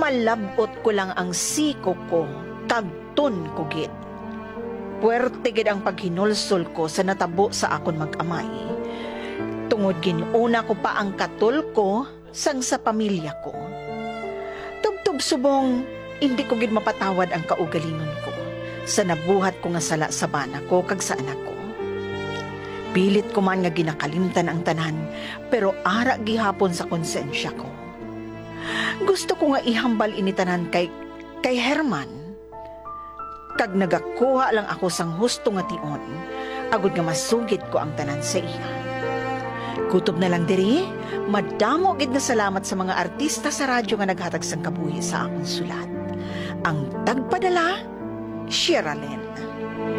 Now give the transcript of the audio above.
Palabot ko lang ang siko ko, kagton ko gid. Puwerte gid ang paghinulsol ko sa natabo sa akon mag-amay. Tungod ginuna ko pa ang katol ko sang sa pamilya ko. Tubtub subong, hindi ko gid mapatawad ang kaugalingon ko sa nabuhat ko nga sala sa bana ko kag sa anak ko. Pilit ko man nga ginakalimtan ang tanan, pero ara gihapon sa konsensya ko. Gusto ko nga ihambal ini tanan kay Herman. Kag nagakuha lang ako sang husto nga tion, agud nga masugid ko ang tanan sa iya. Kutob na lang diri, madamo gid na salamat sa mga artista sa radyo nga naghatag sang kabuhi sa akong sulat. Ang tagpadala, Sherilyn.